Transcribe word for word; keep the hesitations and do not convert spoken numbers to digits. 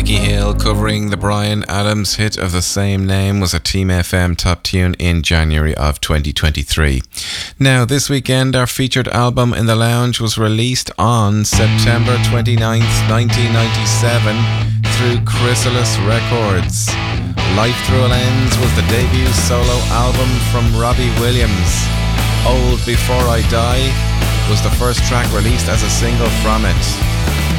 Becky Hill covering the Bryan Adams hit of the same name was a Team F M top tune in January of twenty twenty-three. Now, this weekend, our featured album In the Lounge was released on September twenty-ninth, nineteen ninety-seven through Chrysalis Records. Life Through a Lens was the debut solo album from Robbie Williams. Old Before I Die was the first track released as a single from it.